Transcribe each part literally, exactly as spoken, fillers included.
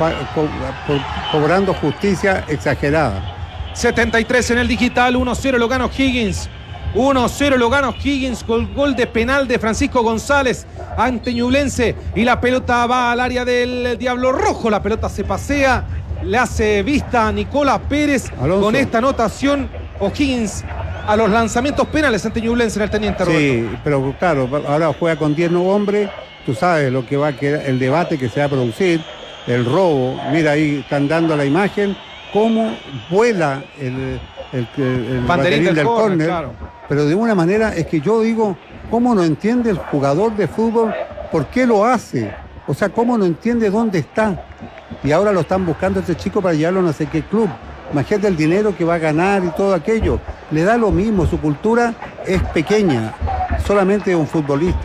co co cobrando justicia exagerada. setenta y tres en el digital, uno cero lo gana O'Higgins. uno cero lo gana O'Higgins con gol de penal de Francisco González ante Ñublense. Y la pelota va al área del Diablo Rojo. La pelota se pasea, le hace vista a Nicolás Pérez. Alonso. Con esta anotación, O'Higgins a los lanzamientos penales ante Ñublense en el Teniente Roberto. Sí, pero claro, ahora juega con diez nuevos hombres. Tú sabes lo que va a quedar, el debate que se va a producir, el robo. Mira, ahí están dando la imagen, cómo vuela el, el, el, el banderín del, del córner. Claro. Pero de una manera es que yo digo, ¿cómo no entiende el jugador de fútbol por qué lo hace? O sea, ¿cómo no entiende dónde está? Y ahora lo están buscando a este chico para llevarlo a no sé qué club. Imagínate el dinero que va a ganar y todo aquello. Le da lo mismo, su cultura es pequeña, solamente un futbolista.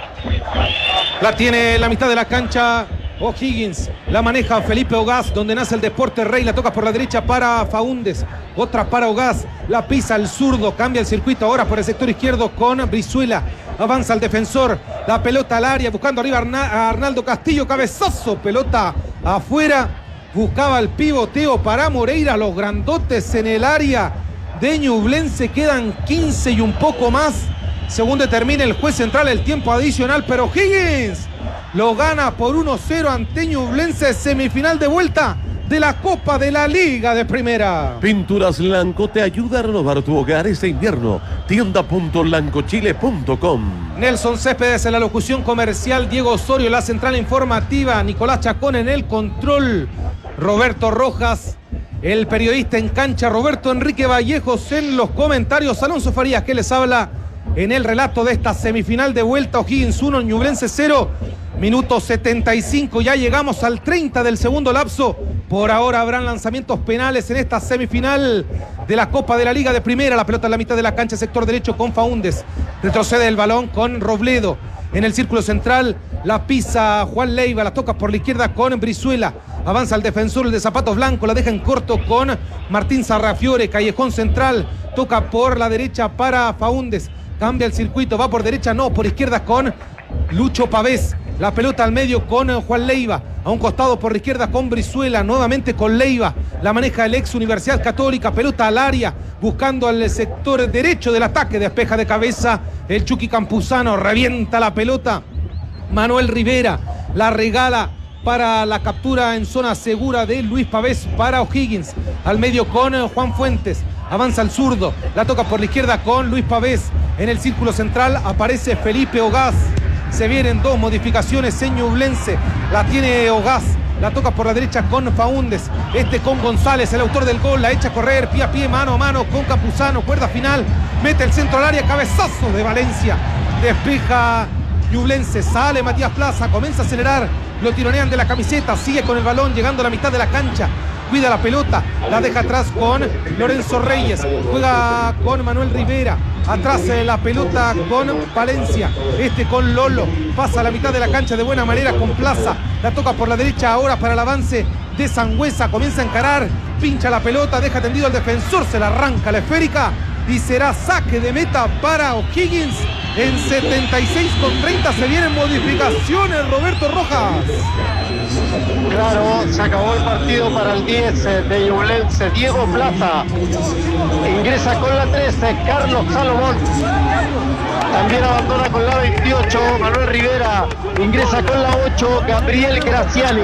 La tiene en la mitad de la cancha O'Higgins, la maneja Felipe Ogaz, donde nace el Deporte Rey, la toca por la derecha para Faúndes, otra para Ogaz, la pisa el zurdo, cambia el circuito ahora por el sector izquierdo con Brizuela, avanza el defensor, la pelota al área, buscando arriba a Arnaldo Castillo, cabezazo, pelota afuera, buscaba el pivoteo para Moreira, los grandotes en el área de Ñublense, quedan quince y un poco más, según determina el juez central el tiempo adicional, pero O'Higgins lo gana por uno cero ante Ñublense, semifinal de vuelta de la Copa de la Liga de Primera. Pinturas Lanco te ayuda a renovar tu hogar este invierno. tienda punto lancochile punto com. Nelson Céspedes en la locución comercial, Diego Osorio en la central informativa, Nicolás Chacón en el control, Roberto Rojas, el periodista en cancha, Roberto Enrique Vallejos en los comentarios, Alonso Farías que les habla en el relato de esta semifinal de vuelta. O'Higgins uno, Ñublense cero. Minuto setenta y cinco, ya llegamos al treinta del segundo lapso. Por ahora habrán lanzamientos penales en esta semifinal de la Copa de la Liga de Primera. La pelota en la mitad de la cancha, sector derecho con Faúndes. Retrocede el balón con Robledo. En el círculo central la pisa Juan Leiva, la toca por la izquierda con Brizuela. Avanza el defensor, el de zapatos blancos, la deja en corto con Martín Sarrafiore. Callejón central, toca por la derecha para Faúndes. Cambia el circuito, va por derecha, no, por izquierda con Lucho Pavés. La pelota al medio con Juan Leiva. A un costado por la izquierda con Brizuela. Nuevamente con Leiva. La maneja el ex Universidad Católica. Pelota al área. Buscando al sector derecho del ataque. Despeja de cabeza el Chucky Campuzano. Revienta la pelota Manuel Rivera. La regala para la captura en zona segura de Luis Pavés para O'Higgins. Al medio con Juan Fuentes. Avanza el zurdo. La toca por la izquierda con Luis Pavés. En el círculo central aparece Felipe Ogaz. Se vienen dos modificaciones en Ñublense. La tiene Ogaz. La toca por la derecha con Faúndes. Este con González, el autor del gol. La echa a correr pie a pie, mano a mano con Campuzano. Cuerda final. Mete el centro al área. Cabezazo de Valencia. Despeja Ñublense. Sale Matías Plaza. Comienza a acelerar. Lo tironean de la camiseta. Sigue con el balón llegando a la mitad de la cancha. Cuida la pelota, la deja atrás con Lorenzo Reyes, juega con Manuel Rivera, atrás la pelota con Valencia, este con Lolo, pasa a la mitad de la cancha de buena manera con Plaza, la toca por la derecha ahora para el avance de Sangüesa, comienza a encarar, pincha la pelota, deja tendido al defensor, se la arranca la esférica y será saque de meta para O'Higgins. En setenta y seis con treinta se vienen modificaciones, Roberto Rojas. Claro, se acabó el partido para el diez de Ñublense, Diego Plaza. Ingresa con la trece, Carlos Salomón. También abandona con la veintiocho, Manuel Rivera. Ingresa con la ocho, Gabriel Graciani.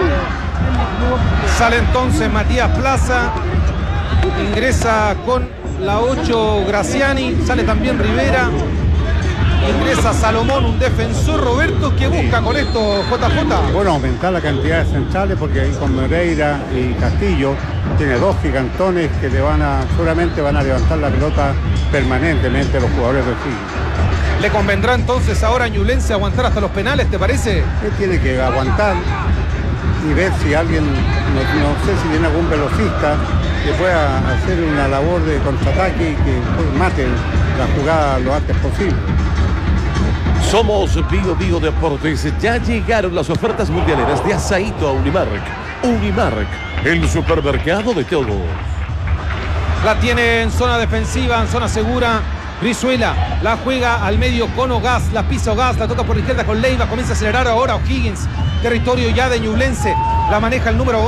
Sale entonces Matías Plaza. Ingresa con la ocho Graciani. Sale también Rivera. Ingresa Salomón, un defensor, Roberto, que busca con esto J J. Bueno, aumentar la cantidad de centrales porque ahí con Moreira y Castillo tiene dos gigantones que le van a, seguramente van a levantar la pelota permanentemente los jugadores de O'Higgins. ¿Le convendrá entonces ahora a Ñublense aguantar hasta los penales, te parece? Él tiene que aguantar y ver si alguien, no, no sé si tiene algún velocista que pueda hacer una labor de contraataque y que pues, mate la jugada lo antes posible. Somos Bio Bio Deportes. Ya llegaron las ofertas mundialeras de Asaíto a Unimark. Unimark, el supermercado de todo. La tiene en zona defensiva, en zona segura. Brizuela la juega al medio con Ogaz, la pisa Ogaz, la toca por la izquierda con Leiva, comienza a acelerar ahora O'Higgins, territorio ya de Ñublense, la maneja el número